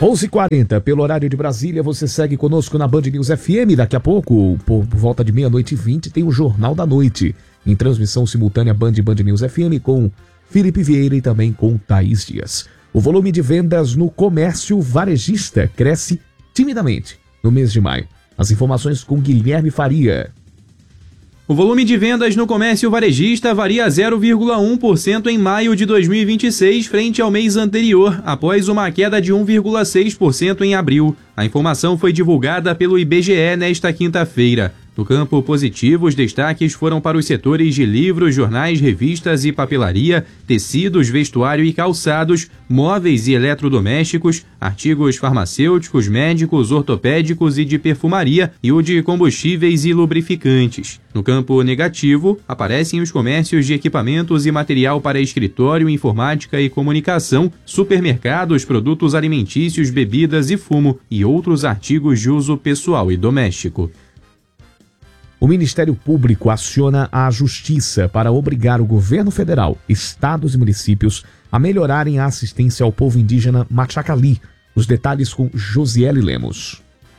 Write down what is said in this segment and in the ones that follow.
11h40, pelo horário de Brasília, você segue conosco na Band News FM. Daqui a pouco, por volta de 00h20, tem o Jornal da Noite, em transmissão simultânea Band News FM, com Felipe Vieira e também com Thaís Dias. O volume de vendas no comércio varejista cresce timidamente no mês de maio. As informações com Guilherme Faria. O volume de vendas no comércio varejista varia 0,1% em maio de 2026 frente ao mês anterior, após uma queda de 1,6% em abril. A informação foi divulgada pelo IBGE nesta quinta-feira. No campo positivo, os destaques foram para os setores de livros, jornais, revistas e papelaria, tecidos, vestuário e calçados, móveis e eletrodomésticos, artigos farmacêuticos, médicos, ortopédicos e de perfumaria, e o de combustíveis e lubrificantes. No campo negativo, aparecem os comércios de equipamentos e material para escritório, informática e comunicação, supermercados, produtos alimentícios, bebidas e fumo, e outros artigos de uso pessoal e doméstico. O Ministério Público aciona a Justiça para obrigar o governo federal, estados e municípios a melhorarem a assistência ao povo indígena Machacali. Os detalhes com Josiele Lemos.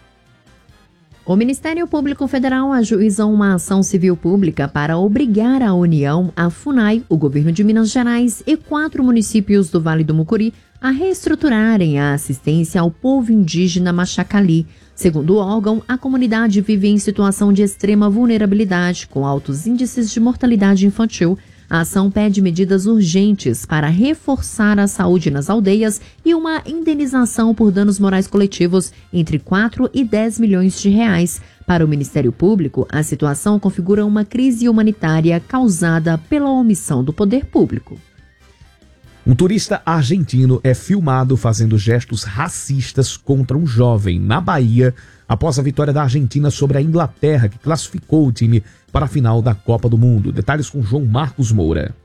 O Ministério Público Federal ajuizou uma ação civil pública para obrigar a União, a FUNAI, o governo de Minas Gerais e 4 municípios do Vale do Mucuri a reestruturarem a assistência ao povo indígena Machacali. Segundo o órgão, a comunidade vive em situação de extrema vulnerabilidade, com altos índices de mortalidade infantil. A ação pede medidas urgentes para reforçar a saúde nas aldeias e uma indenização por danos morais coletivos entre 4 e 10 milhões de reais. Para o Ministério Público, a situação configura uma crise humanitária causada pela omissão do poder público. Um turista argentino é filmado fazendo gestos racistas contra um jovem na Bahia após a vitória da Argentina sobre a Inglaterra, que classificou o time para a final da Copa do Mundo. Detalhes com João Marcos Moura.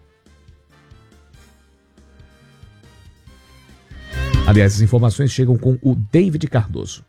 Aliás, as informações chegam com o David Cardoso.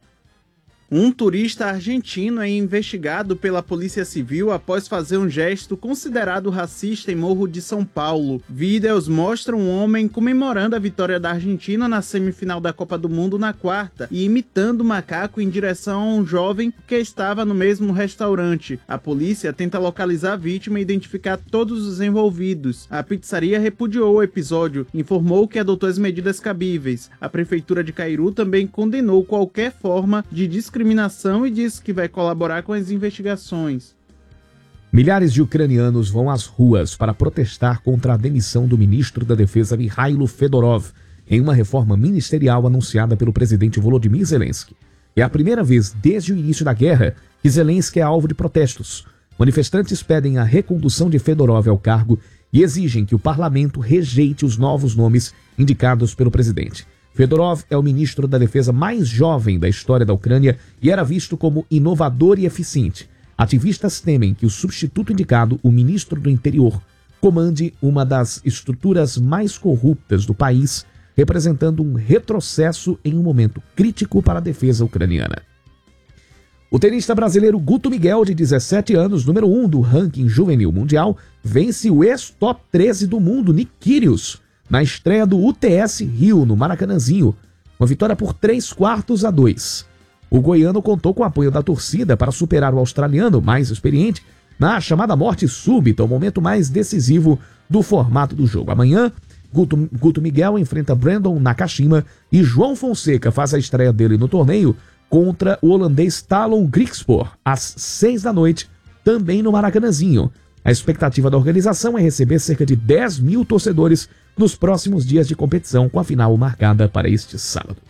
Um turista argentino é investigado pela Polícia Civil após fazer um gesto considerado racista em Morro de São Paulo. Vídeos mostram um homem comemorando a vitória da Argentina na semifinal da Copa do Mundo na quarta e imitando o macaco em direção a um jovem que estava no mesmo restaurante. A polícia tenta localizar a vítima e identificar todos os envolvidos. A pizzaria repudiou o episódio, informou que adotou as medidas cabíveis. A Prefeitura de Cairu também condenou qualquer forma de discriminação e disse que vai colaborar com as investigações. Milhares de ucranianos vão às ruas para protestar contra a demissão do ministro da Defesa Mikhailo Fedorov em uma reforma ministerial anunciada pelo presidente Volodymyr Zelensky. É a primeira vez desde o início da guerra que Zelensky é alvo de protestos. Manifestantes pedem a recondução de Fedorov ao cargo e exigem que o parlamento rejeite os novos nomes indicados pelo presidente. Fedorov é o ministro da Defesa mais jovem da história da Ucrânia e era visto como inovador e eficiente. Ativistas temem que o substituto indicado, o ministro do Interior, comande uma das estruturas mais corruptas do país, representando um retrocesso em um momento crítico para a defesa ucraniana. O tenista brasileiro Guto Miguel, de 17 anos, número 1 do ranking juvenil mundial, vence o ex-top 13 do mundo, Nick Kyrgios, na estreia do UTS Rio, no Maracanãzinho, uma vitória por 3-2. O goiano contou com o apoio da torcida para superar o australiano, mais experiente, na chamada morte súbita, o momento mais decisivo do formato do jogo. Amanhã, Guto Miguel enfrenta Brandon Nakashima e João Fonseca faz a estreia dele no torneio contra o holandês Talon Griekspoor, às 18h, também no Maracanãzinho. A expectativa da organização é receber cerca de 10 mil torcedores nos próximos dias de competição, com a final marcada para este sábado.